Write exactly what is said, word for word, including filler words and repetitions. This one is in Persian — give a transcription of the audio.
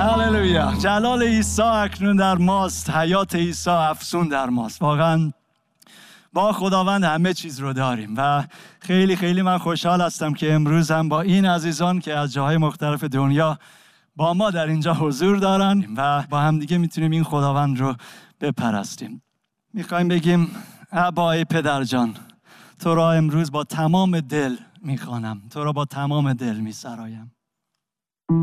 هللویا. جلال عیسی اکنون در ماست، حیات عیسی افزون در ماست. واقعا با خداوند همه چیز رو داریم و خیلی خیلی من خوشحال هستم که امروز هم با این عزیزان که از جاهای مختلف دنیا با ما در اینجا حضور دارن و با هم دیگه میتونیم این خداوند رو بپرستیم. میخوایم بگیم ابای پدر جان، تو را امروز با تمام دل میخوانم، تو را با تمام دل میسرایم.